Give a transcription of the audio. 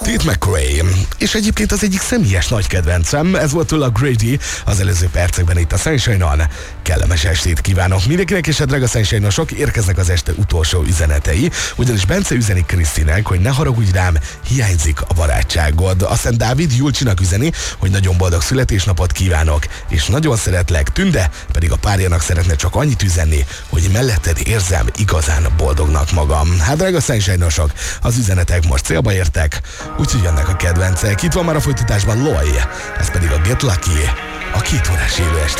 Tate McRae. És egyébként az egyik személyes nagy kedvencem, ez volt tőle a Grady az előző percekben itt a Sunshine-on. Kellemes estét kívánok mindenkinek, és a drága Sunshine-osok, érkeznek az este utolsó üzenetei, ugyanis Bence üzeni Krisztinek, hogy ne haragudj rám, hiányzik a barátságod. Aztán Dávid Julcsinak üzeni, hogy nagyon boldog születésnapot kívánok, és nagyon szeretlek. Tünde pedig a párjának szeretne csak annyit üzenni, hogy melletted érzem igazán boldognak magam. Hát drága Sunshine-osok, az üzenetek most célba értek, úgyhogy jönnek a kedvencek. Itt van már a folytatásban Loy, ez pedig a Get Lucky, a 2 órás élő est.